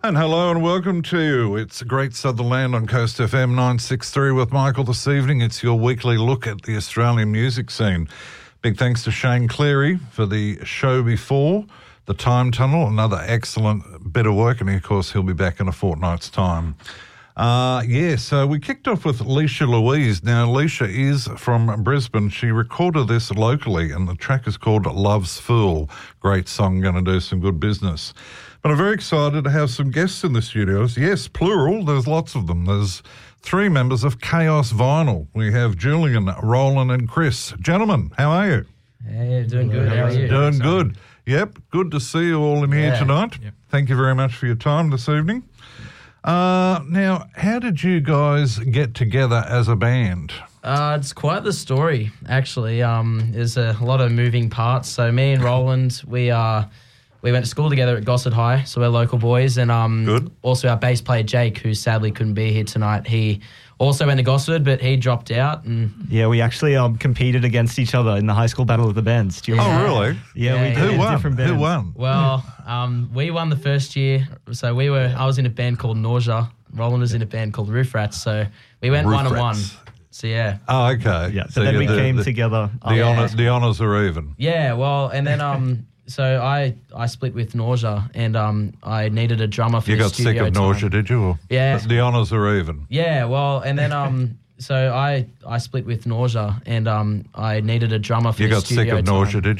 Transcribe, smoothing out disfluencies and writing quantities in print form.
And hello and welcome to you. It's Great Southern Land on Coast FM 963 with Michael this evening. It's your weekly look at the Australian music scene. Big thanks to Shane Cleary for the show before, The Time Tunnel, another excellent bit of work, and of course he'll be back in a fortnight's time. So we kicked off with Leisha Louise. Now, Leisha is from Brisbane. She recorded this locally, and the track is called Love's Fool. Great song, going to do some good business. But I'm very excited to have some guests in the studios. Yes, plural, there's lots of them. There's 3 members of Chaos Vinyl. We have Julian, Roland and Chris. Gentlemen, how are you? Hey, doing good. How are you? Doing good. Yep, good to see you all in here tonight. Yep. Thank you very much for your time this evening. Now, how did you guys get together as a band? It's quite the story, actually. There's a lot of moving parts. So me and Roland, we went to school together at Gossard High, so we're local boys. And Good. Also our bass player Jake, who sadly couldn't be here tonight, he also went to Gossard, but he dropped out. And yeah, we actually competed against each other in the high school battle of the bands. Do you remember? Oh, really? Yeah, we did. Who won? Different bands. Who won? Well, we won the first year. So I was in a band called Nausea. Roland was in a band called Roof Rats. So we went Roof 1-1. Rats. So yeah. Oh, okay. Yeah, so then we came together. The honours are even. Yeah, well, and then so I split with Nausea, and I needed a drummer for You the got studio sick of time. Nausea, did you? Or Yeah. The honours are even. Yeah, well, and then so I split with Nausea, and I needed a drummer for You the got studio sick of time. Nausea, did you?